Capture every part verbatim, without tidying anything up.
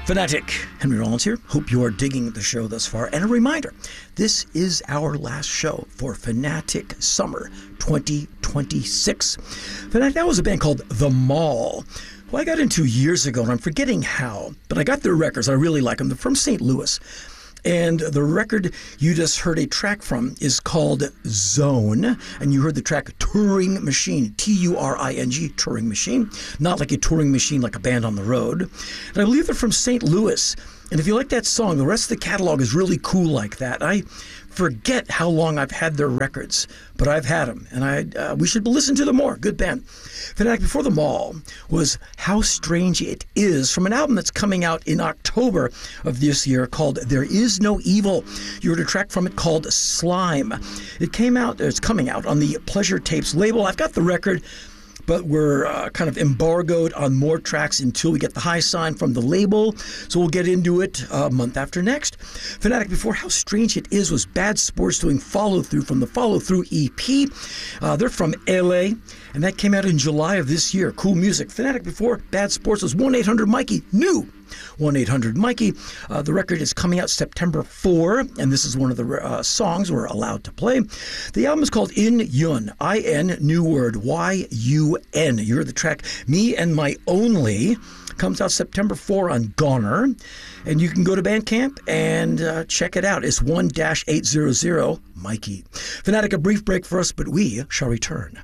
Fanatic, Henry Rollins here. Hope you are digging the show thus far. And a reminder, this is our last show for Fanatic Summer twenty twenty-six. Fanatic, that was a band called The Mall, who I got into years ago, and I'm forgetting how, but I got their records. I really like them. They're from Saint Louis. And the record you just heard a track from is called Zone, and you heard the track Touring Machine, T U R I N G, Touring Machine, not like a touring machine like a band on the road. And I believe they're from Saint Louis. And if you like that song, the rest of the catalog is really cool like that. I forget how long I've had their records, but I've had them, and I uh, we should listen to them more. Good band. Fanatic Before the Mall was How Strange It Is, from an album that's coming out in October of this year called There Is No Evil. You heard a track from it called Slime. It came out, it's coming out on the Pleasure Tapes label. I've got the record, but we're uh, kind of embargoed on more tracks until we get the high sign from the label. So we'll get into it a uh, month after next. Fanatic Before How Strange It Is was Bad Sports doing Follow Through from the Follow Through E P. Uh, they're from L A, and that came out in July of this year. Cool music. Fanatic Before Bad Sports was one eight hundred Mikey. New one eight hundred Mikey. Uh, the record is coming out September fourth, and this is one of the uh, songs we're allowed to play. The album is called In Yun, I N, new word, Y U N. You heard the track Me and My Only. Comes out September fourth on Goner, and you can go to Bandcamp and uh, check it out. It's one eight hundred Mikey. Fanatic, a brief break for us, but we shall return.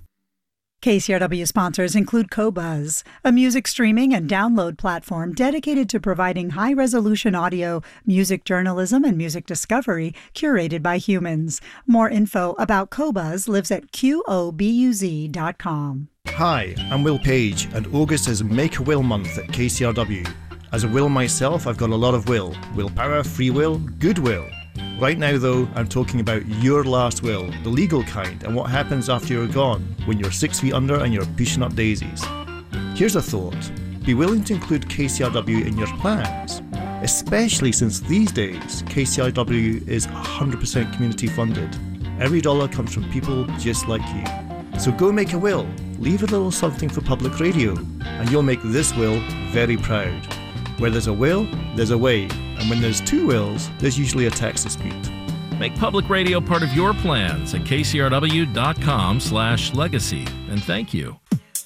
K C R W sponsors include Qobuz, a music streaming and download platform dedicated to providing high-resolution audio, music journalism, and music discovery curated by humans. More info about Qobuz lives at Q O B U Z dot com. Hi, I'm Will Page, and August is Make a Will Month at K C R W. As a Will myself, I've got a lot of will. Willpower, free will, goodwill. Right now, though, I'm talking about your last will, the legal kind, and what happens after you're gone, when you're six feet under and you're pushing up daisies. Here's a thought. Be willing to include K C R W in your plans, especially since these days K C R W is one hundred percent community funded. Every dollar comes from people just like you. So go make a will, leave a little something for public radio, and you'll make this will very proud. Where there's a will, there's a way. And when there's two wills, there's usually a tax dispute. Make public radio part of your plans at K C R W dot com slash legacy. And thank you.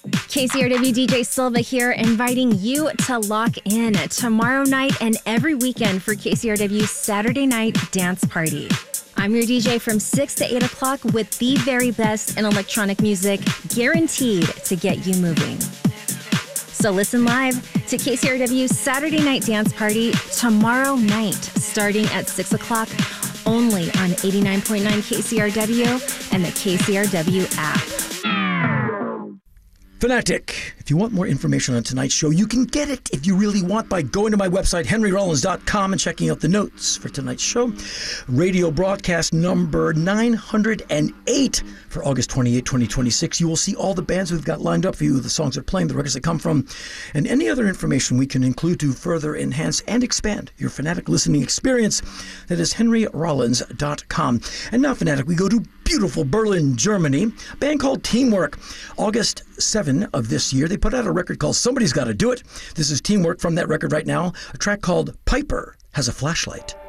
K C R W D J Silva here, inviting you to lock in tomorrow night and every weekend for K C R W's Saturday Night Dance Party. I'm your D J from six to eight o'clock with the very best in electronic music, guaranteed to get you moving. So listen live to K C R W's Saturday Night Dance Party tomorrow night, starting at six o'clock, only on eighty-nine point nine K C R W and the K C R W app. Fanatic, if you want more information on tonight's show, you can get it if you really want by going to my website, henry rollins dot com, and checking out the notes for tonight's show. Radio broadcast number nine hundred eight for August twenty-eighth, twenty twenty-six. You will see all the bands we've got lined up for you, the songs they're playing, the records they come from, and any other information we can include to further enhance and expand your Fanatic listening experience. That is henry rollins dot com. And now, Fanatic, we go to beautiful Berlin, Germany, a band called Teamwork. August seventh of this year, they put out a record called Somebody's Gotta Do It. This is Teamwork from that record right now, a track called Piper Has a Flashlight.